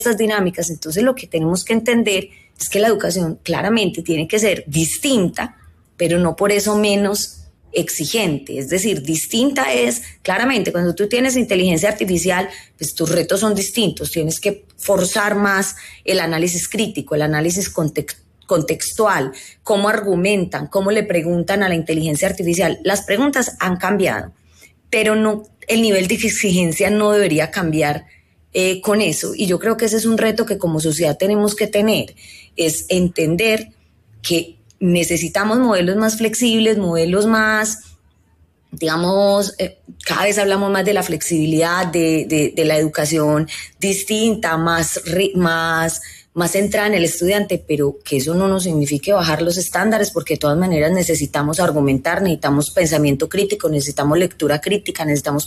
estas dinámicas. Entonces lo que tenemos que entender es que la educación claramente tiene que ser distinta, pero no por eso menos exigente. Es decir, distinta es, claramente, cuando tú tienes inteligencia artificial, pues tus retos son distintos, tienes que forzar más el análisis crítico, el análisis contextual, cómo argumentan, cómo le preguntan a la inteligencia artificial. Las preguntas han cambiado, pero no, el nivel de exigencia no debería cambiar con eso. Y yo creo que ese es un reto que como sociedad tenemos que tener, es entender que necesitamos modelos más flexibles, modelos más, digamos, cada vez hablamos más de la flexibilidad, de la educación distinta, más centrada en el estudiante, pero que eso no nos signifique bajar los estándares, porque de todas maneras necesitamos argumentar, necesitamos pensamiento crítico, necesitamos lectura crítica, necesitamos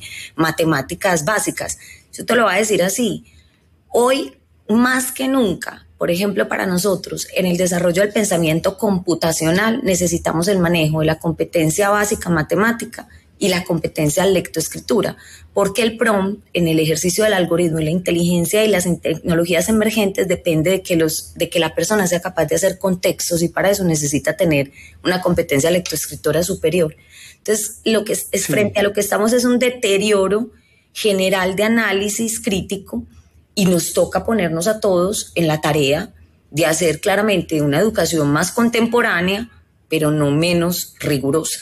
matemáticas básicas. Yo te lo voy a decir así. Hoy, más que nunca, por ejemplo, para nosotros, en el desarrollo del pensamiento computacional, necesitamos el manejo de la competencia básica matemática y la competencia lectoescritura, porque el prompt en el ejercicio del algoritmo y la inteligencia y las tecnologías emergentes depende de que la persona sea capaz de hacer contextos, y para eso necesita tener una competencia lectoescritora superior. Entonces, lo que es frente a lo que estamos es un deterioro general de análisis crítico, y nos toca ponernos a todos en la tarea de hacer claramente una educación más contemporánea, pero no menos rigurosa.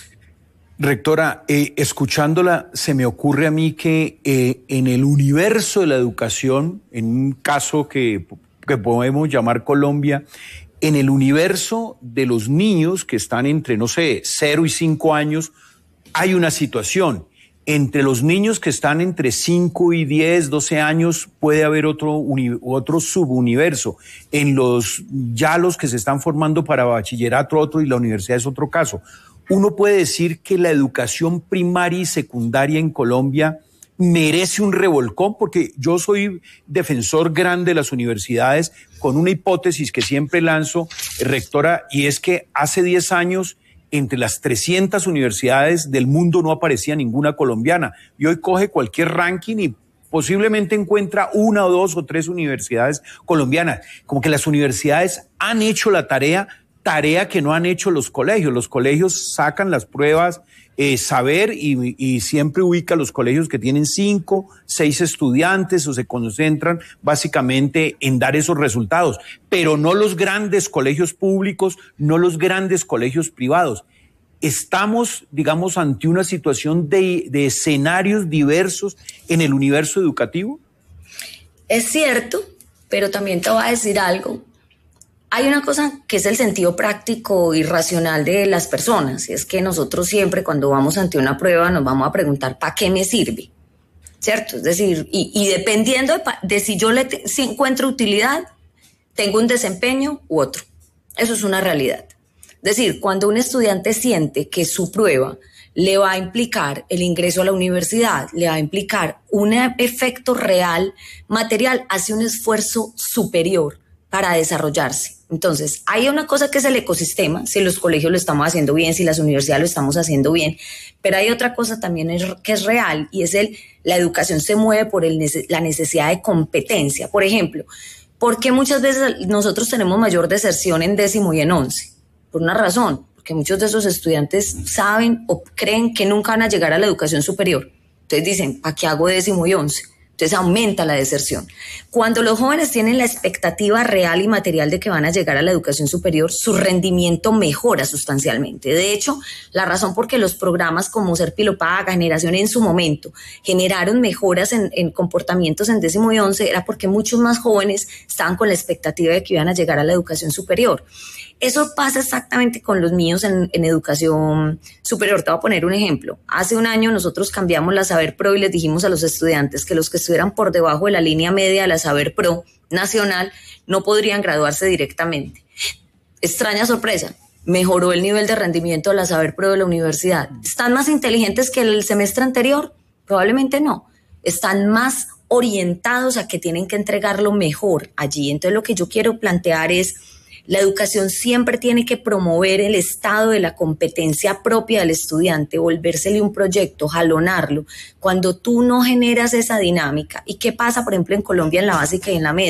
Rectora, escuchándola, se me ocurre a mí que en el universo de la educación, en un caso que podemos llamar Colombia, en el universo de los niños que están entre, 0 y 5 años, hay una situación. Entre los niños que están entre 5 y 10, 12 años puede haber otro subuniverso. En los que se están formando para bachillerato, otro, y la universidad es otro caso. Uno puede decir que la educación primaria y secundaria en Colombia merece un revolcón, porque yo soy defensor grande de las universidades, con una hipótesis que siempre lanzo, rectora, y es que hace 10 años entre las 300 universidades del mundo no aparecía ninguna colombiana, y hoy coge cualquier ranking y posiblemente encuentra 1 o 2 o 3 universidades colombianas. Como que las universidades han hecho la tarea que no han hecho los colegios. Los colegios sacan las pruebas, saber, y siempre ubica los colegios que tienen 5, 6 estudiantes, o se concentran básicamente en dar esos resultados, pero no los grandes colegios públicos, no los grandes colegios privados. Estamos, digamos, ante una situación de escenarios diversos en el universo educativo. Es cierto, pero también te voy a decir algo. Hay una cosa que es el sentido práctico y racional de las personas, y es que nosotros siempre, cuando vamos ante una prueba, nos vamos a preguntar ¿para qué me sirve? ¿Cierto? Es decir, y dependiendo de si yo si encuentro utilidad, tengo un desempeño u otro. Eso es una realidad. Es decir, cuando un estudiante siente que su prueba le va a implicar el ingreso a la universidad, le va a implicar un efecto real, material, hace un esfuerzo superior para desarrollarse. Entonces, hay una cosa que es el ecosistema, si los colegios lo estamos haciendo bien, si las universidades lo estamos haciendo bien, pero hay otra cosa también que es real, y es la educación se mueve por la necesidad de competencia. Por ejemplo, ¿por qué muchas veces nosotros tenemos mayor deserción en 10º y en 11? Por una razón, porque muchos de esos estudiantes saben o creen que nunca van a llegar a la educación superior. Entonces dicen, ¿para qué hago 10º y 11? Entonces aumenta la deserción. Cuando los jóvenes tienen la expectativa real y material de que van a llegar a la educación superior, su rendimiento mejora sustancialmente. De hecho, la razón por que los programas como Serpilo Paga, Generación en su momento, generaron mejoras en comportamientos en 10º y 11 era porque muchos más jóvenes estaban con la expectativa de que iban a llegar a la educación superior. Eso pasa exactamente con los niños en educación superior. Te voy a poner un ejemplo. Hace un año nosotros cambiamos la Saber Pro y les dijimos a los estudiantes que los que estuvieran por debajo de la línea media de la Saber Pro nacional no podrían graduarse directamente. Extraña sorpresa, mejoró el nivel de rendimiento de la Saber Pro de la universidad. ¿Están más inteligentes que el semestre anterior? Probablemente no. Están más orientados a que tienen que entregar lo mejor allí. Entonces lo que yo quiero plantear es, La educación siempre tiene que promover el estado de la competencia propia del estudiante, volvérsele un proyecto, jalonarlo. Cuando tú no generas esa dinámica, ¿y qué pasa, por ejemplo, en Colombia en la básica y en la media?